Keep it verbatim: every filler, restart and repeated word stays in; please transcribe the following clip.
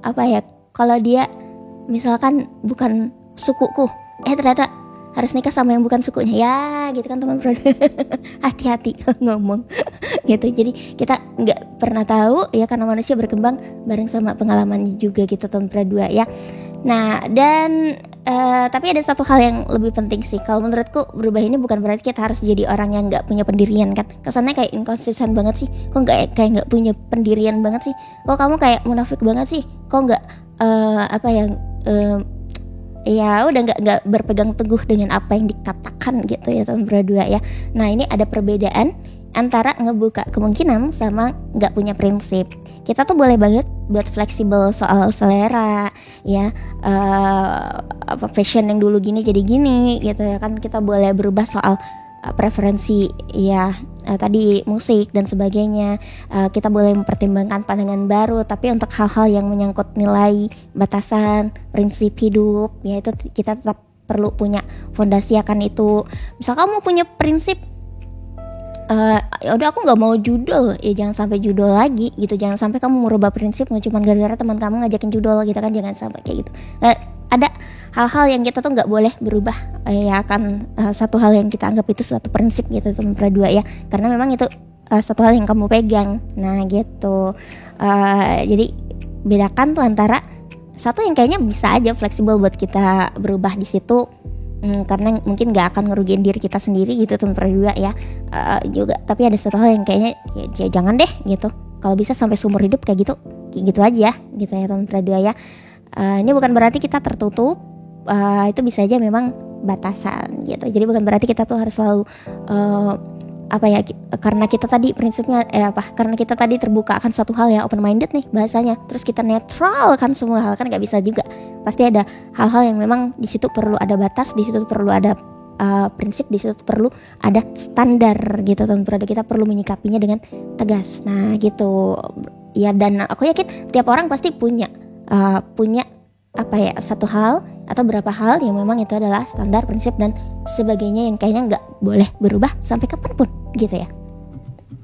apa ya, kalau dia misalkan bukan sukuku, eh ternyata harus nikah sama yang bukan sukunya, ya gitu kan teman bro. Hati-hati ngomong gitu. Jadi kita nggak pernah tahu ya, karena manusia berkembang bareng sama pengalamannya juga gitu teman berdua ya. Nah dan uh, tapi ada satu hal yang lebih penting sih kalau menurutku, berubah ini bukan berarti kita harus jadi orang yang nggak punya pendirian kan. Kesannya kayak inkonsisten banget sih, kok nggak kayak nggak punya pendirian banget sih, kok kamu kayak munafik banget sih, kok nggak uh, apa yang uh, ya udah nggak nggak berpegang teguh dengan apa yang dikatakan gitu ya teman berdua ya. Nah ini ada perbedaan antara ngebuka kemungkinan sama nggak punya prinsip. Kita tuh boleh banget buat fleksibel soal selera ya, uh, apa fashion yang dulu gini jadi gini gitu ya kan. Kita boleh berubah soal uh, preferensi ya, uh, tadi musik dan sebagainya. Uh, kita boleh mempertimbangkan pandangan baru, tapi untuk hal-hal yang menyangkut nilai, batasan, prinsip hidup ya, itu kita tetap perlu punya fondasi akan itu. Misal kamu punya prinsip Uh, ya udah aku nggak mau judol, ya jangan sampai judol lagi gitu. Jangan sampai kamu merubah prinsip nggak cuma gara-gara teman kamu ngajakin judol gitu kan, jangan sampai kayak gitu. Uh, ada hal-hal yang kita tuh nggak boleh berubah uh, ya kan. Uh, satu hal yang kita anggap itu suatu prinsip gitu teman berdua ya, karena memang itu uh, satu hal yang kamu pegang. Nah gitu. Uh, jadi bedakan tuh antara satu yang kayaknya bisa aja fleksibel buat kita berubah di situ. Hmm, karena mungkin gak akan ngerugiin diri kita sendiri gitu teman berdua ya, uh, juga. Tapi ada satu hal yang kayaknya ya, ya jangan deh gitu. Kalau bisa sampai seumur hidup kayak gitu, kayak gitu aja ya gitu ya teman berdua ya. Uh, ini bukan berarti kita tertutup, uh, itu bisa aja memang batasan gitu. Jadi bukan berarti kita tuh harus selalu uh, apa ya, karena kita tadi prinsipnya eh apa karena kita tadi terbuka akan satu hal ya, open minded nih bahasanya, terus kita netral kan semua hal, kan nggak bisa juga. Pasti ada hal-hal yang memang di situ perlu ada batas, di situ perlu ada uh, prinsip, di situ perlu ada standar gitu teman berdua. Kita perlu menyikapinya dengan tegas. Nah gitu ya, dan aku yakin tiap orang pasti punya uh, punya apa ya, satu hal atau berapa hal yang memang itu adalah standar, prinsip dan sebagainya yang kayaknya nggak boleh berubah sampai kapanpun gitu ya.